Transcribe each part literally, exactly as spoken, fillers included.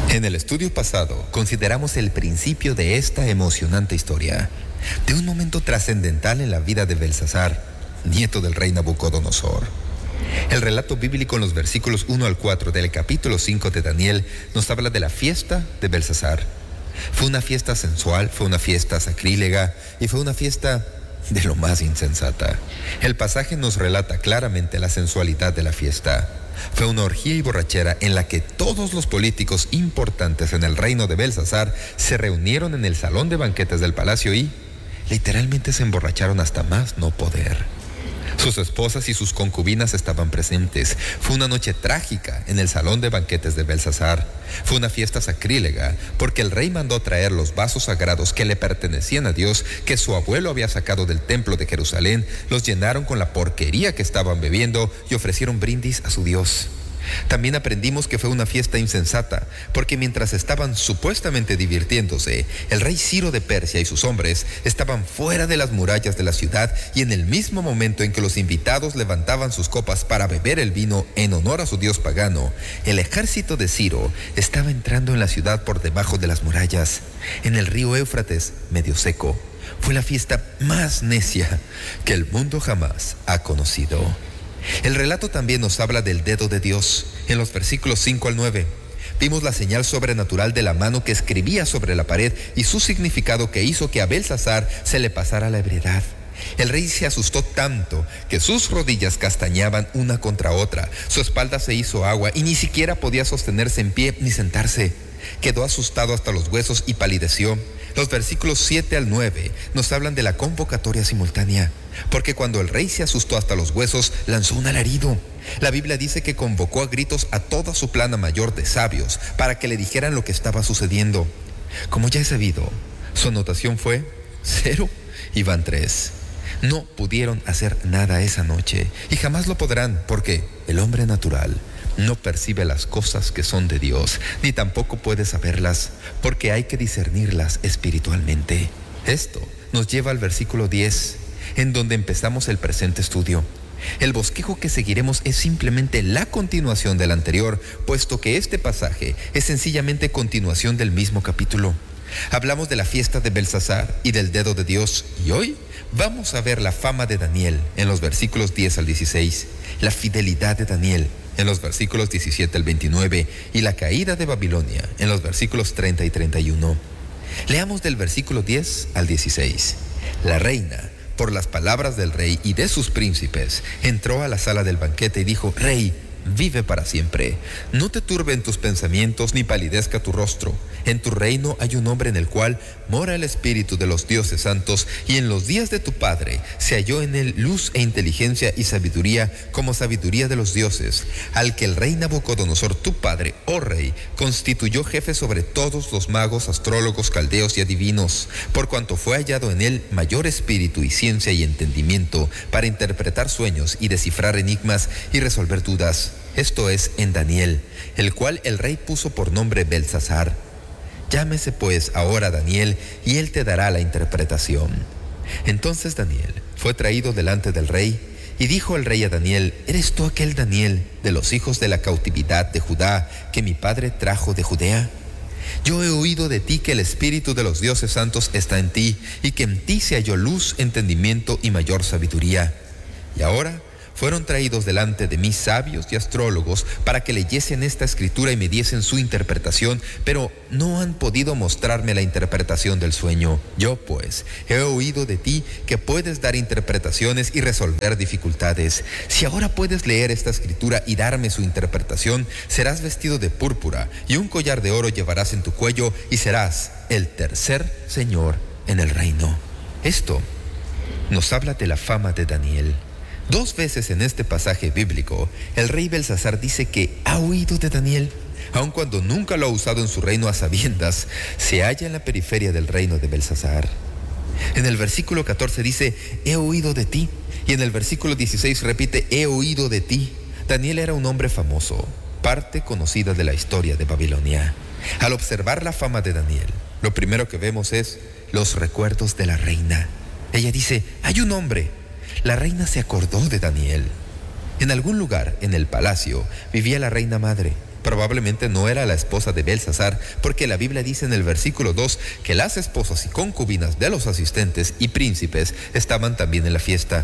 En el estudio pasado consideramos el principio de esta emocionante historia, de un momento trascendental en la vida de Belsasar, nieto del rey Nabucodonosor. El relato bíblico en los versículos uno al cuatro del capítulo cinco de Daniel nos habla de la fiesta de Belsasar. Fue una fiesta sensual, fue una fiesta sacrílega y fue una fiesta de lo más insensata. El pasaje nos relata claramente la sensualidad de la fiesta. Fue una orgía y borrachera en la que todos los políticos importantes en el reino de Belsasar se reunieron en el salón de banquetes del palacio y literalmente se emborracharon hasta más no poder. Sus esposas y sus concubinas estaban presentes. Fue una noche trágica en el salón de banquetes de Belsasar. Fue una fiesta sacrílega porque el rey mandó traer los vasos sagrados que le pertenecían a Dios, que su abuelo había sacado del templo de Jerusalén, los llenaron con la porquería que estaban bebiendo y ofrecieron brindis a su Dios. También aprendimos que fue una fiesta insensata, porque mientras estaban supuestamente divirtiéndose, el rey Ciro de Persia y sus hombres estaban fuera de las murallas de la ciudad, y en el mismo momento en que los invitados levantaban sus copas para beber el vino en honor a su dios pagano, el ejército de Ciro estaba entrando en la ciudad por debajo de las murallas, en el río Éufrates, medio seco. Fue la fiesta más necia que el mundo jamás ha conocido. El relato también nos habla del dedo de Dios. En los versículos cinco al nueve, vimos la señal sobrenatural de la mano que escribía sobre la pared y su significado que hizo que a Belsasar se le pasara la ebriedad. El rey se asustó tanto que sus rodillas castañaban una contra otra, su espalda se hizo agua y ni siquiera podía sostenerse en pie ni sentarse. Quedó asustado hasta los huesos y palideció. Los versículos siete al nueve nos hablan de la convocatoria simultánea, porque cuando el rey se asustó hasta los huesos, lanzó un alarido. La Biblia dice que convocó a gritos a toda su plana mayor de sabios para que le dijeran lo que estaba sucediendo. Como ya he sabido, su anotación fue cero y van tres. No pudieron hacer nada esa noche y jamás lo podrán, porque el hombre natural no percibe las cosas que son de Dios, ni tampoco puede saberlas, porque hay que discernirlas espiritualmente. Esto nos lleva al versículo diez, en donde empezamos el presente estudio. El bosquejo que seguiremos es simplemente la continuación del anterior, puesto que este pasaje es sencillamente continuación del mismo capítulo. Hablamos de la fiesta de Belsasar y del dedo de Dios, y hoy vamos a ver la fama de Daniel en los versículos diez al dieciséis, la fidelidad de Daniel en los versículos diecisiete al veintinueve y la caída de Babilonia en los versículos treinta y treinta y uno. Leamos del versículo diez al dieciséis. La reina, por las palabras del rey y de sus príncipes, entró a la sala del banquete y dijo: Rey, vive para siempre. No te turben tus pensamientos ni palidezca tu rostro. En tu reino hay un hombre en el cual mora el espíritu de los dioses santos, y en los días de tu padre se halló en él luz e inteligencia y sabiduría como sabiduría de los dioses, al que el rey Nabucodonosor tu padre, oh rey, constituyó jefe sobre todos los magos, astrólogos, caldeos y adivinos, por cuanto fue hallado en él mayor espíritu y ciencia y entendimiento para interpretar sueños y descifrar enigmas y resolver dudas. Esto es en Daniel, el cual el rey puso por nombre Belsasar. Llámese pues ahora Daniel, y él te dará la interpretación. Entonces Daniel fue traído delante del rey, y dijo el rey a Daniel: ¿Eres tú aquel Daniel de los hijos de la cautividad de Judá que mi padre trajo de Judea? Yo he oído de ti que el espíritu de los dioses santos está en ti, y que en ti se halló luz, entendimiento y mayor sabiduría. Y ahora fueron traídos delante de mí sabios y astrólogos para que leyesen esta escritura y me diesen su interpretación, pero no han podido mostrarme la interpretación del sueño. Yo, pues, he oído de ti que puedes dar interpretaciones y resolver dificultades. Si ahora puedes leer esta escritura y darme su interpretación, serás vestido de púrpura y un collar de oro llevarás en tu cuello y serás el tercer señor en el reino. Esto nos habla de la fama de Daniel. Dos veces en este pasaje bíblico, el rey Belsasar dice que ha oído de Daniel, aun cuando nunca lo ha usado en su reino a sabiendas. Se halla en la periferia del reino de Belsasar. En el versículo catorce dice: he oído de ti, y en el versículo dieciséis repite: he oído de ti. Daniel era un hombre famoso, parte conocida de la historia de Babilonia. Al observar la fama de Daniel, lo primero que vemos es los recuerdos de la reina. Ella dice: hay un hombre. La reina se acordó de Daniel. En algún lugar en el palacio vivía la reina madre, Probablemente no era la esposa de Belsasar, porque la Biblia dice en el versículo dos que las esposas y concubinas de los asistentes y príncipes estaban también en la fiesta.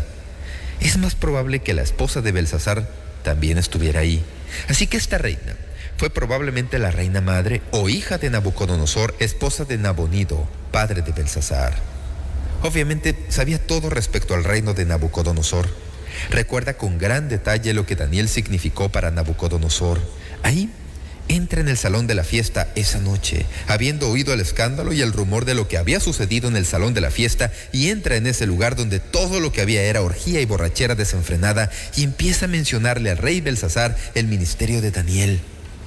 Es más probable que la esposa de Belsasar también estuviera ahí. Así que esta reina fue probablemente la reina madre o hija de Nabucodonosor, esposa de Nabonido, padre de Belsasar. Obviamente sabía todo respecto al reino de Nabucodonosor. Recuerda con gran detalle lo que Daniel significó para Nabucodonosor. Ahí entra en el salón de la fiesta esa noche, habiendo oído el escándalo y el rumor de lo que había sucedido en el salón de la fiesta, y entra en ese lugar donde todo lo que había era orgía y borrachera desenfrenada, y empieza a mencionarle al rey Belsasar el ministerio de Daniel,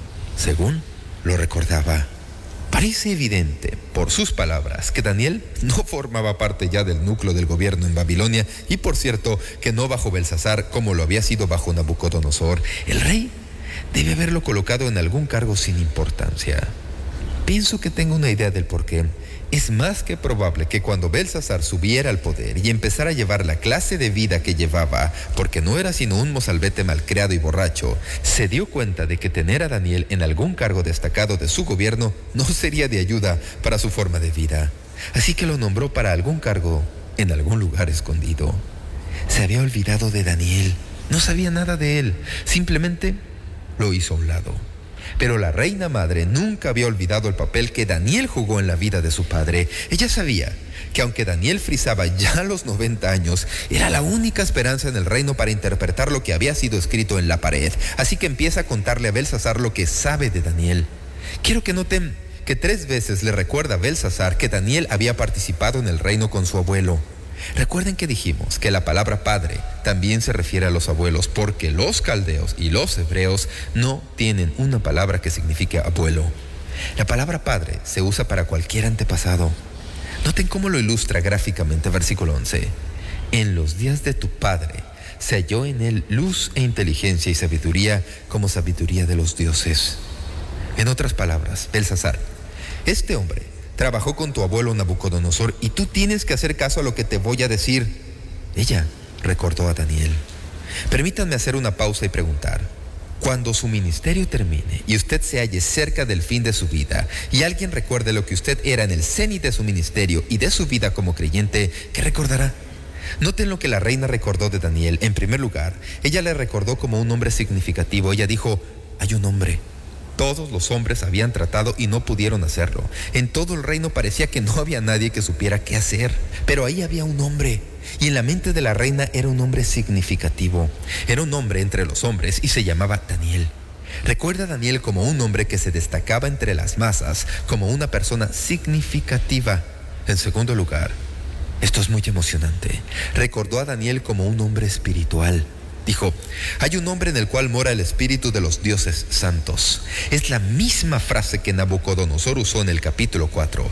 según lo recordaba. Parece evidente, por sus palabras, que Daniel no formaba parte ya del núcleo del gobierno en Babilonia, y por cierto, que no bajo Belsasar como lo había sido bajo Nabucodonosor. El rey debe haberlo colocado en algún cargo sin importancia. Pienso que tengo una idea del porqué. Es más que probable que cuando Belsasar subiera al poder y empezara a llevar la clase de vida que llevaba, porque no era sino un mozalbete malcriado y borracho, se dio cuenta de que tener a Daniel en algún cargo destacado de su gobierno no sería de ayuda para su forma de vida. Así que lo nombró para algún cargo en algún lugar escondido. Se había olvidado de Daniel. No sabía nada de él. Simplemente lo hizo a un lado. Pero la reina madre nunca había olvidado el papel que Daniel jugó en la vida de su padre. Ella sabía que aunque Daniel frisaba ya a los noventa años, era la única esperanza en el reino para interpretar lo que había sido escrito en la pared. Así que empieza a contarle a Belsasar lo que sabe de Daniel. Quiero que noten que tres veces le recuerda a Belsasar que Daniel había participado en el reino con su abuelo. Recuerden que dijimos que la palabra padre también se refiere a los abuelos, porque los caldeos y los hebreos no tienen una palabra que signifique abuelo. La palabra padre se usa para cualquier antepasado. Noten cómo lo ilustra gráficamente versículo once. En los días de tu padre se halló en él luz e inteligencia y sabiduría como sabiduría de los dioses. En otras palabras, Belsasar, este hombre trabajó con tu abuelo Nabucodonosor y tú tienes que hacer caso a lo que te voy a decir. Ella recordó a Daniel. Permítanme hacer una pausa y preguntar. Cuando su ministerio termine y usted se halle cerca del fin de su vida y alguien recuerde lo que usted era en el cenit de su ministerio y de su vida como creyente, ¿qué recordará? Noten lo que la reina recordó de Daniel. En primer lugar, ella le recordó como un hombre significativo. Ella dijo, hay un hombre. Todos los hombres habían tratado y no pudieron hacerlo. En todo el reino parecía que no había nadie que supiera qué hacer. Pero ahí había un hombre. Y en la mente de la reina era un hombre significativo. Era un hombre entre los hombres y se llamaba Daniel. Recuerda a Daniel como un hombre que se destacaba entre las masas, como una persona significativa. En segundo lugar, esto es muy emocionante, recordó a Daniel como un hombre espiritual. Dijo, hay un hombre en el cual mora el espíritu de los dioses santos. Es la misma frase que Nabucodonosor usó en el capítulo cuatro.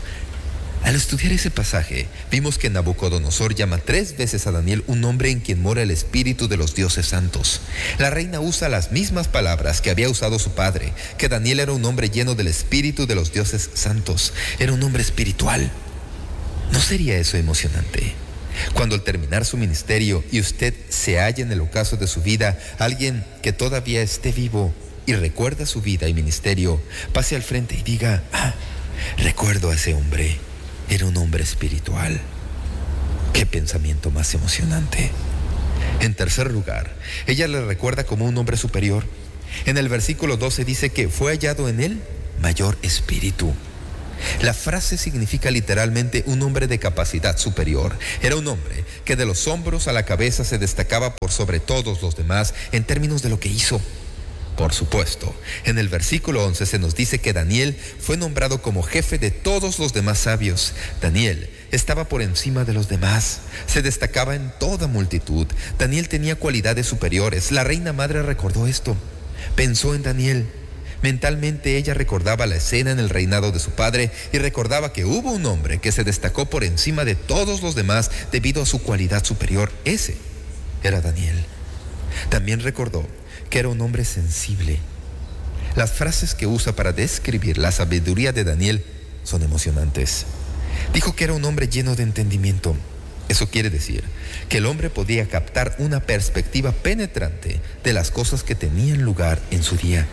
Al estudiar ese pasaje, vimos que Nabucodonosor llama tres veces a Daniel un hombre en quien mora el espíritu de los dioses santos. La reina usa las mismas palabras que había usado su padre, que Daniel era un hombre lleno del espíritu de los dioses santos. Era un hombre espiritual. ¿No sería eso emocionante? Cuando al terminar su ministerio y usted se halla en el ocaso de su vida, alguien que todavía esté vivo y recuerda su vida y ministerio, pase al frente y diga, ah, recuerdo a ese hombre, era un hombre espiritual. ¡Qué pensamiento más emocionante! En tercer lugar, ella le recuerda como un hombre superior. En el versículo doce dice que fue hallado en él mayor espíritu. La frase significa literalmente un hombre de capacidad superior. Era un hombre que de los hombros a la cabeza se destacaba por sobre todos los demás en términos de lo que hizo. Por supuesto, en el versículo once se nos dice que Daniel fue nombrado como jefe de todos los demás sabios. Daniel estaba por encima de los demás, se destacaba en toda multitud. Daniel tenía cualidades superiores. La reina madre recordó esto. Pensó en Daniel. Mentalmente ella recordaba la escena en el reinado de su padre y recordaba que hubo un hombre que se destacó por encima de todos los demás debido a su cualidad superior. Ese era Daniel. También recordó que era un hombre sensible. Las frases que usa para describir la sabiduría de Daniel son emocionantes. Dijo que era un hombre lleno de entendimiento. Eso quiere decir que el hombre podía captar una perspectiva penetrante de las cosas que tenían lugar en su día.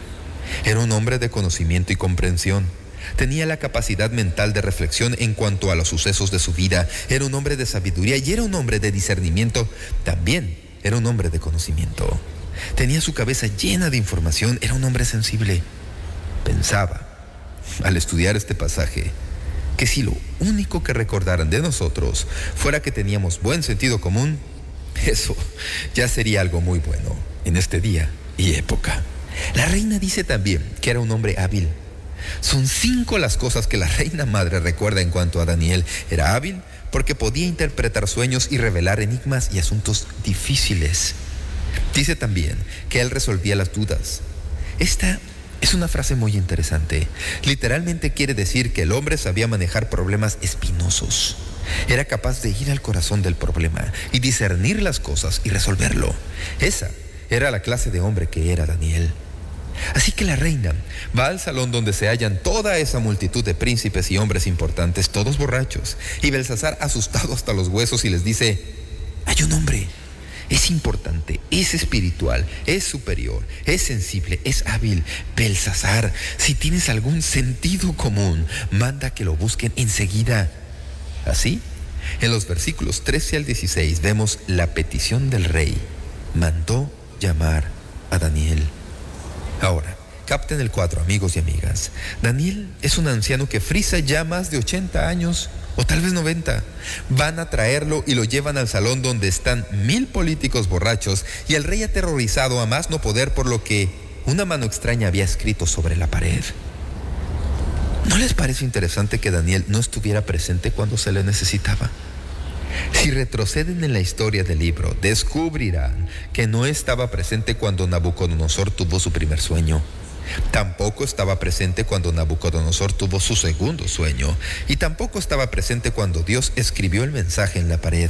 Era un hombre de conocimiento y comprensión. Tenía la capacidad mental de reflexión en cuanto a los sucesos de su vida. Era un hombre de sabiduría y era un hombre de discernimiento. También era un hombre de conocimiento. Tenía su cabeza llena de información. Era un hombre sensible. Pensaba, al estudiar este pasaje, que si lo único que recordaran de nosotros fuera que teníamos buen sentido común, eso ya sería algo muy bueno en este día y época. La reina dice también que era un hombre hábil. Son cinco las cosas que la reina madre recuerda en cuanto a Daniel. Era hábil porque podía interpretar sueños y revelar enigmas y asuntos difíciles. Dice también que él resolvía las dudas. Esta es una frase muy interesante. Literalmente quiere decir que el hombre sabía manejar problemas espinosos. Era capaz de ir al corazón del problema y discernir las cosas y resolverlo. Esa era la clase de hombre que era Daniel. Así que la reina va al salón donde se hallan toda esa multitud de príncipes y hombres importantes, todos borrachos, y Belsasar, asustado hasta los huesos, y les dice: hay un hombre, es importante, es espiritual, es superior, es sensible, es hábil. Belsasar, si tienes algún sentido común, manda que lo busquen enseguida. Así, en los versículos trece al dieciséis vemos la petición del rey. Mandó llamar a Daniel. Ahora, capten el cuadro, amigos y amigas. Daniel es un anciano que frisa ya más de ochenta años, o tal vez noventa. Van a traerlo y lo llevan al salón donde están mil políticos borrachos y el rey aterrorizado a más no poder por lo que una mano extraña había escrito sobre la pared. ¿No les parece interesante que Daniel no estuviera presente cuando se le necesitaba? Si retroceden en la historia del libro, descubrirán que no estaba presente cuando Nabucodonosor tuvo su primer sueño. Tampoco estaba presente cuando Nabucodonosor tuvo su segundo sueño. Y tampoco estaba presente cuando Dios escribió el mensaje en la pared.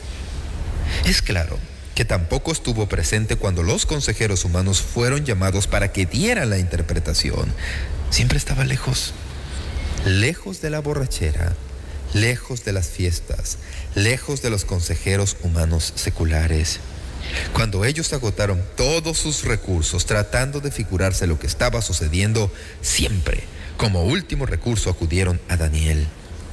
Es claro que tampoco estuvo presente cuando los consejeros humanos fueron llamados para que dieran la interpretación. Siempre estaba lejos. Lejos de la borrachera, lejos de las fiestas, lejos de los consejeros humanos seculares. Cuando ellos agotaron todos sus recursos tratando de figurarse lo que estaba sucediendo, siempre, como último recurso, acudieron a Daniel.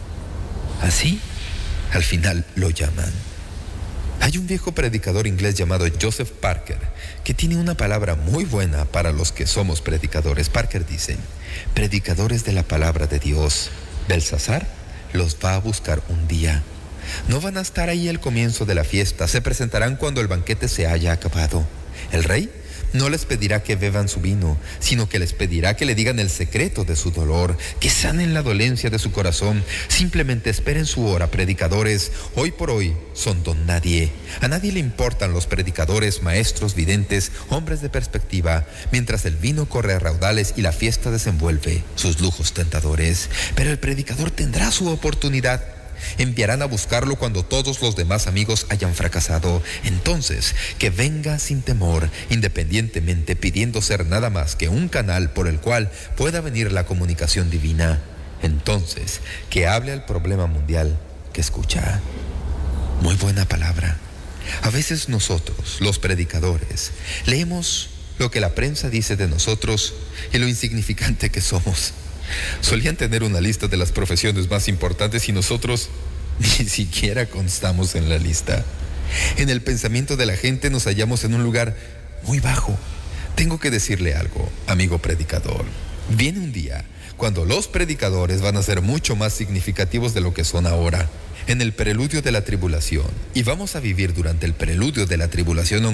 Así, al final lo llaman. Hay un viejo predicador inglés llamado Joseph Parker que tiene una palabra muy buena para los que somos predicadores. Parker dice: predicadores de la palabra de Dios, Belsasar los va a buscar un día. No van a estar ahí al comienzo de la fiesta, se presentarán cuando el banquete se haya acabado. El rey no les pedirá que beban su vino, sino que les pedirá que le digan el secreto de su dolor, que sanen la dolencia de su corazón. Simplemente esperen su hora, predicadores. Hoy por hoy son don nadie. A nadie le importan los predicadores, maestros, videntes, hombres de perspectiva, mientras el vino corre a raudales y la fiesta desenvuelve sus lujos tentadores. Pero el predicador tendrá su oportunidad. Enviarán a buscarlo cuando todos los demás amigos hayan fracasado. Entonces, que venga sin temor, independientemente, pidiendo ser nada más que un canal por el cual pueda venir la comunicación divina. Entonces, que hable al problema mundial que escucha. Muy buena palabra. A veces nosotros, los predicadores, leemos lo que la prensa dice de nosotros y lo insignificante que somos. Solían tener una lista de las profesiones más importantes y nosotros ni siquiera constamos en la lista. En el pensamiento de la gente nos hallamos en un lugar muy bajo. Tengo que decirle algo, amigo predicador. Viene un día cuando los predicadores van a ser mucho más significativos de lo que son ahora. En el preludio de la tribulación, y vamos a vivir durante el preludio de la tribulación